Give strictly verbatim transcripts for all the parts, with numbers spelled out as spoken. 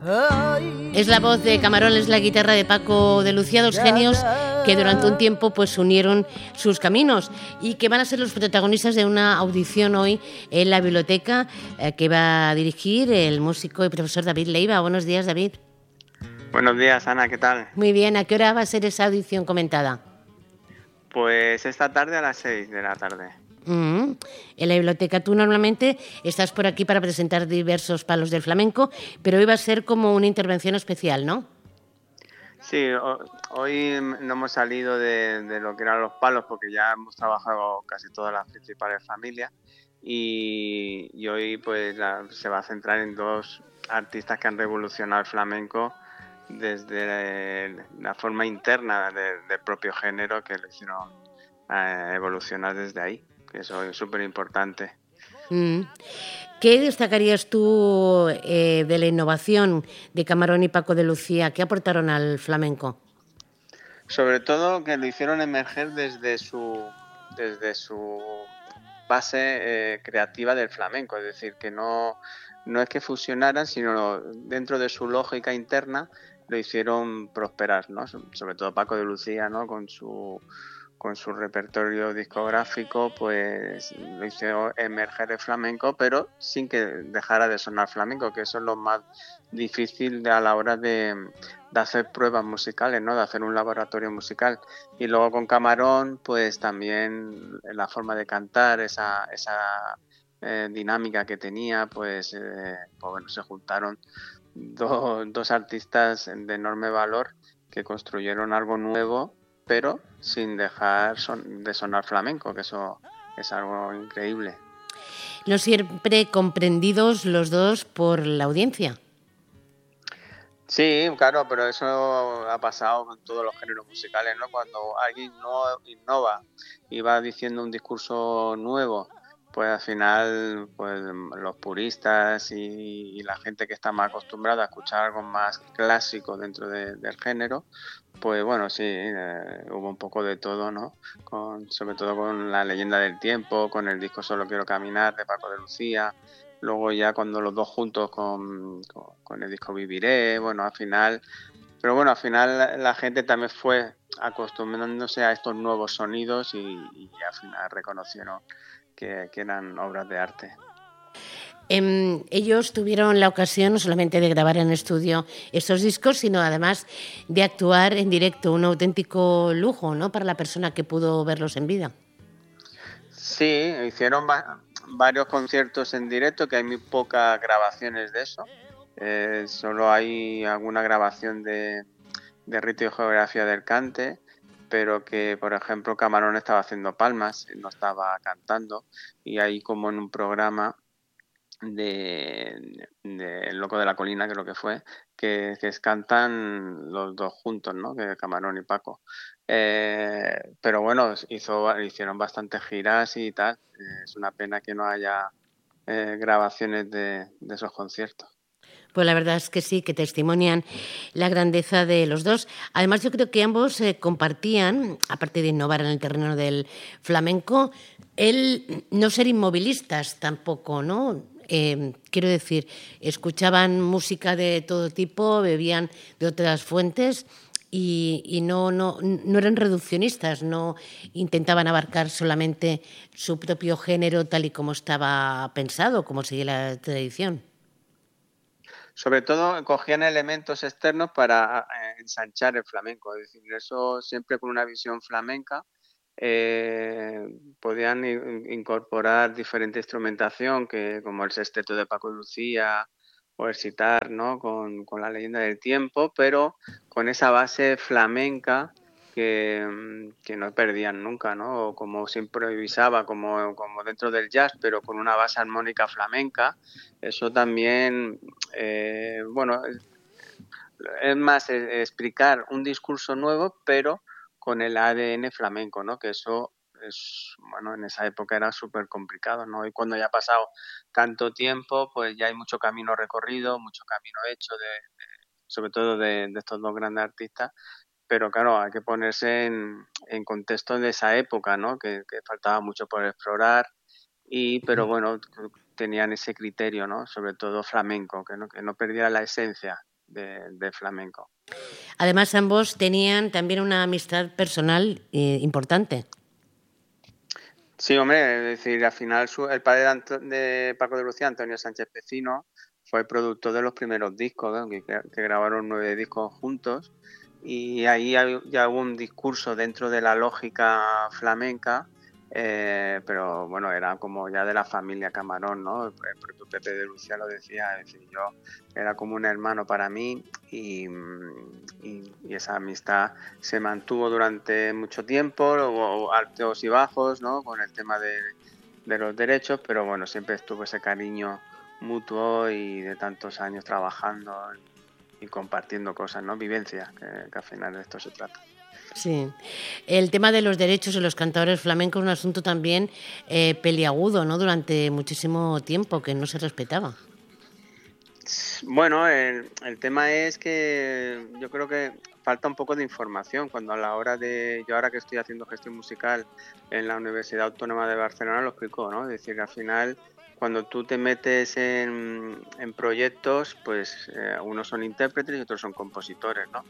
Es la voz de Camarón, es la guitarra de Paco de Lucía, dos genios que durante un tiempo pues unieron sus caminos y que van a ser los protagonistas de una audición hoy en la biblioteca eh, que va a dirigir el músico y profesor David Leiva. Buenos días, David. Buenos días, Ana, ¿qué tal? Muy bien, ¿a qué hora va a ser esa audición comentada? Pues esta tarde a las seis de la tarde. Mm-hmm. En la biblioteca tú normalmente estás por aquí para presentar diversos palos del flamenco, pero hoy va a ser como una intervención especial, ¿no? Sí, hoy no hemos salido de, de lo que eran los palos porque ya hemos trabajado casi todas las principales familias y, y hoy pues la, se va a centrar en dos artistas que han revolucionado el flamenco desde la forma interna de, del propio género, que lo hicieron eh, evolucionar desde ahí, que eso es súper importante. Mm. ¿Qué destacarías tú eh, de la innovación de Camarón y Paco de Lucía? ¿Qué aportaron al flamenco? Sobre todo que lo hicieron emerger desde su, desde su base eh, creativa del flamenco, es decir, que no, no es que fusionaran, sino dentro de su lógica interna lo hicieron prosperar, ¿no? Sobre todo Paco de Lucía, ¿no? Con su con su repertorio discográfico, pues lo hizo emerger el flamenco, pero sin que dejara de sonar flamenco, que eso es lo más difícil a la hora de, de hacer pruebas musicales, ¿no? De hacer un laboratorio musical. Y luego con Camarón, pues también la forma de cantar, esa, esa eh, dinámica que tenía, pues, eh, pues bueno, se juntaron dos, dos artistas de enorme valor que construyeron algo nuevo, pero sin dejar son, de sonar flamenco, que eso es algo increíble. No siempre comprendidos los dos por la audiencia. Sí, claro, pero eso ha pasado con todos los géneros musicales, ¿no? Cuando alguien no innova y va diciendo un discurso nuevo, pues al final pues los puristas y, y la gente que está más acostumbrada a escuchar algo más clásico dentro de, del género, pues bueno, sí, eh, hubo un poco de todo, ¿no? Con, sobre todo con La leyenda del tiempo, con el disco Solo quiero caminar de Paco de Lucía. Luego ya cuando los dos juntos con, con, con el disco Viviré, bueno, al final... Pero bueno, al final la, la gente también fue acostumbrándose a estos nuevos sonidos y, y al final reconocieron que, que eran obras de arte. Eh, ellos tuvieron la ocasión no solamente de grabar en estudio estos discos, sino además de actuar en directo, un auténtico lujo, ¿no?, para la persona que pudo verlos en vida. Sí, hicieron va- varios conciertos en directo, que hay muy pocas grabaciones de eso. Eh, solo hay alguna grabación de, de Rito y Geografía del Cante, pero que, por ejemplo, Camarón estaba haciendo palmas, no estaba cantando, y ahí como en un programa de, de El Loco de la Colina, creo que fue, que, que cantan los dos juntos, ¿no? Que Camarón y Paco. Eh, pero bueno, hizo, hicieron bastantes giras y tal. Eh, es una pena que no haya eh, grabaciones de, de esos conciertos. Pues la verdad es que sí, que testimonian la grandeza de los dos. Además, yo creo que ambos eh, compartían, aparte de innovar en el terreno del flamenco, el no ser inmovilistas tampoco, ¿no? Eh, quiero decir, escuchaban música de todo tipo, bebían de otras fuentes y, y no, no, no eran reduccionistas, no intentaban abarcar solamente su propio género tal y como estaba pensado, como sigue la tradición. Sobre todo cogían elementos externos para eh, ensanchar el flamenco, es decir, eso siempre con una visión flamenca. Eh, podían incorporar diferente instrumentación, que como el sexteto de Paco y Lucía o el sitar, ¿no? Con, con La leyenda del tiempo, pero con esa base flamenca que, que no perdían nunca, ¿no? O como se improvisaba, como, como dentro del jazz, pero con una base armónica flamenca. Eso también, eh, bueno, es, es más es explicar un discurso nuevo, pero con el A D N flamenco, ¿no? Que eso es, bueno, en esa época era súper complicado, ¿no? Y cuando ya ha pasado tanto tiempo, pues ya hay mucho camino recorrido, mucho camino hecho, de, de sobre todo de, de estos dos grandes artistas, pero claro, hay que ponerse en, en contexto de esa época, ¿no? Que, que faltaba mucho por explorar, y pero bueno, tenían ese criterio, ¿no? Sobre todo flamenco, que no, que no perdiera la esencia. de, de flamenco. Además, ambos tenían también una amistad personal eh, importante. Sí, hombre, es decir, al final su, el padre de, Anto, de Paco de Lucía, Antonio Sánchez Pecino, fue el productor de los primeros discos, ¿no? que, que grabaron nueve discos juntos, y ahí hay, ya hubo un discurso dentro de la lógica flamenca, eh, pero bueno, era como ya de la familia Camarón, ¿no? El propio Pepe de Lucía lo decía, es decir, yo era como un hermano para mí y, y, y esa amistad se mantuvo durante mucho tiempo, hubo altos y bajos, ¿no? Con el tema de, de los derechos, pero bueno, siempre estuvo ese cariño mutuo y de tantos años trabajando y compartiendo cosas, ¿no? Vivencias, que, que al final de esto se trata. Sí. El tema de los derechos de los cantadores flamencos es un asunto también eh, peliagudo, ¿no? Durante muchísimo tiempo, que no se respetaba. Bueno, el, el tema es que yo creo que falta un poco de información cuando a la hora de... Yo ahora que estoy haciendo gestión musical en la Universidad Autónoma de Barcelona lo explico, ¿no? Es decir, que al final cuando tú te metes en, en proyectos, pues eh, unos son intérpretes y otros son compositores, ¿no?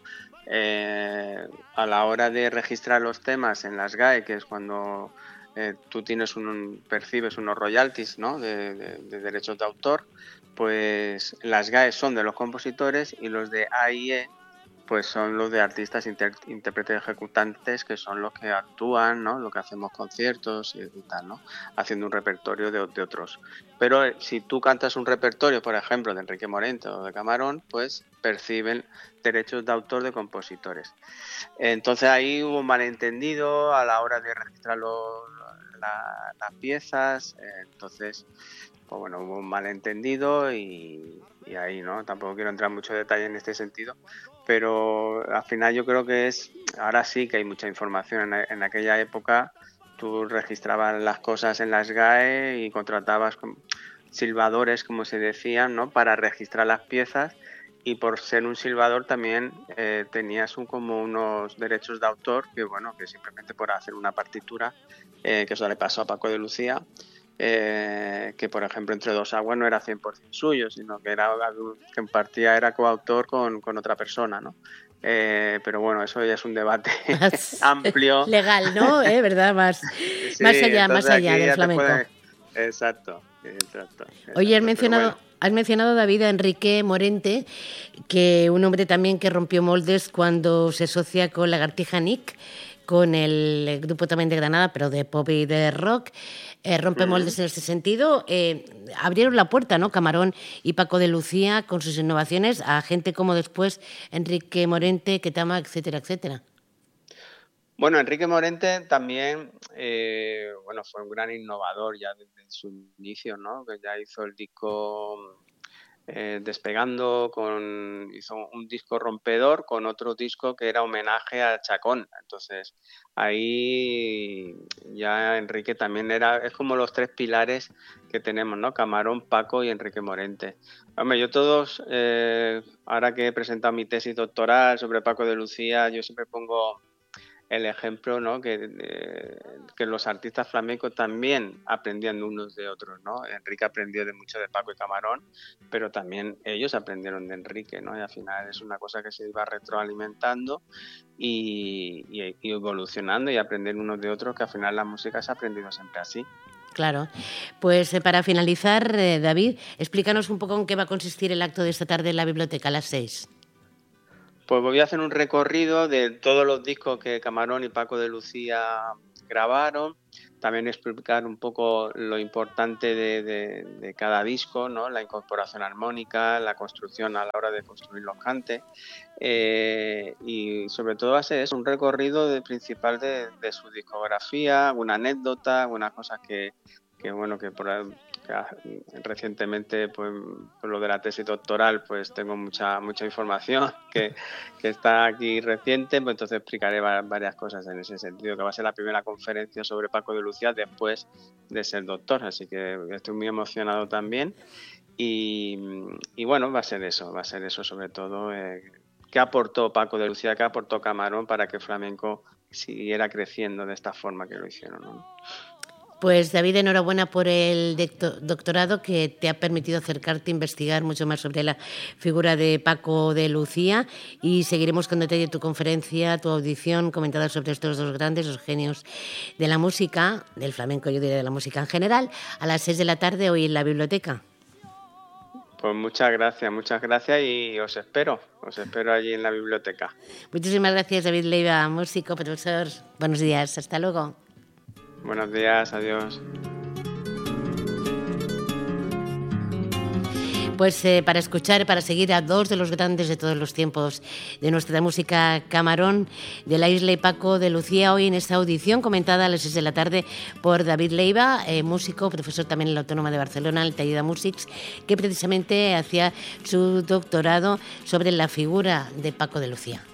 Eh, a la hora de registrar los temas en las G A E, que es cuando eh, tú tienes un, percibes unos royalties, ¿no? de, de, de derechos de autor, pues las G A E son de los compositores y los de A I E pues son los de artistas, inter, intérpretes ejecutantes, que son los que actúan, ¿no? Lo que hacemos conciertos y, y tal, ¿no? Haciendo un repertorio de, de otros. Pero eh, si tú cantas un repertorio, por ejemplo, de Enrique Morente o de Camarón, pues perciben derechos de autor de compositores. Entonces ahí hubo un malentendido a la hora de registrar los, la, las piezas, eh, entonces... Pues bueno, hubo un malentendido y, y ahí, ¿no? Tampoco quiero entrar en mucho detalle en este sentido, pero al final yo creo que es, ahora sí que hay mucha información. En, en aquella época tú registrabas las cosas en las G A E y contratabas silbadores, como se decían, ¿no? Para registrar las piezas, y por ser un silbador también eh, tenías un, como unos derechos de autor que, bueno, que simplemente por hacer una partitura, eh, que eso le pasó a Paco de Lucía, Eh, que por ejemplo Entre dos aguas no era cien por ciento suyo, sino que era que en partida era coautor con, con otra persona, ¿no? Eh, pero bueno, eso ya es un debate amplio. Legal, ¿no? ¿Eh? ¿Verdad? Más, sí, más allá, más allá del flamenco. Puede... Exacto, exacto, exacto. Oye, has mencionado, bueno. has mencionado, David, a Enrique Morente, que un hombre también que rompió moldes cuando se asocia con Lagartija Nick, con el grupo también de Granada, pero de pop y de rock. Eh, rompe moldes en este sentido. Eh, abrieron la puerta, ¿no? Camarón y Paco de Lucía con sus innovaciones a gente como después Enrique Morente, Ketama, etcétera, etcétera. Bueno, Enrique Morente también eh, bueno, fue un gran innovador ya desde su inicio, ¿no? Que ya hizo el disco eh, Despegando, con, hizo un disco rompedor con otro disco que era homenaje a Chacón. Entonces ahí ya Enrique también era, es como los tres pilares que tenemos, ¿no? Camarón, Paco y Enrique Morente. Hombre, yo todos, eh, ahora que he presentado mi tesis doctoral sobre Paco de Lucía, yo siempre pongo el ejemplo, ¿no? que, eh, que los artistas flamencos también aprendían de unos de otros, ¿no? Enrique aprendió de mucho de Paco y Camarón, pero también ellos aprendieron de Enrique, ¿no? Y al final es una cosa que se iba retroalimentando y, y, y evolucionando y aprender unos de otros, que al final la música se ha aprendido siempre así. Claro. Pues eh, para finalizar, eh, David, explícanos un poco en qué va a consistir el acto de esta tarde en la biblioteca a las seis. Pues voy a hacer un recorrido de todos los discos que Camarón y Paco de Lucía grabaron, también explicar un poco lo importante de, de, de cada disco, ¿no? La incorporación armónica, la construcción a la hora de construir los cantes, eh, y sobre todo hacer eso, un recorrido de, principal de, de su discografía, alguna anécdota, algunas cosas que, que bueno, que por que recientemente, pues por lo de la tesis doctoral, pues tengo mucha mucha información que, que está aquí reciente, pues entonces explicaré varias cosas en ese sentido, que va a ser la primera conferencia sobre Paco de Lucía después de ser doctor, así que estoy muy emocionado también y, y bueno, va a ser eso, va a ser eso sobre todo, eh, qué aportó Paco de Lucía, qué aportó Camarón para que el flamenco siguiera creciendo de esta forma que lo hicieron, ¿no? Pues David, enhorabuena por el doctorado que te ha permitido acercarte a investigar mucho más sobre la figura de Paco de Lucía, y seguiremos con detalle tu conferencia, tu audición comentada sobre estos dos grandes, los genios de la música, del flamenco, yo diría de la música en general, a las seis de la tarde hoy en la biblioteca. Pues muchas gracias, muchas gracias y os espero, os espero allí en la biblioteca. Muchísimas gracias, David Leiva, músico, profesor. Buenos días, hasta luego. Buenos días, adiós. Pues eh, para escuchar, para seguir a dos de los grandes de todos los tiempos de nuestra música camarón, de la Isla y Paco de Lucía, hoy en esta audición comentada a las seis de la tarde por David Leiva, eh, músico, profesor también en la Autónoma de Barcelona, el Taller de Músics, que precisamente hacía su doctorado sobre la figura de Paco de Lucía.